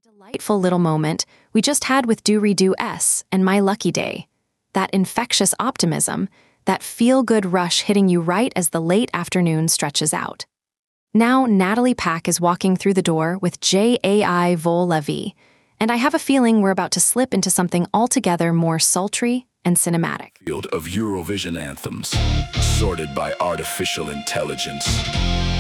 Delightful little moment we just had with Do Redo S and My Lucky Day. That infectious optimism, that feel-good rush hitting you right as the late afternoon stretches out. Now Natalie Pack is walking through the door with JAI Vol La Vie, and I have a feeling we're about to slip into something altogether more sultry and cinematic. Field of Eurovision anthems, sorted by artificial intelligence.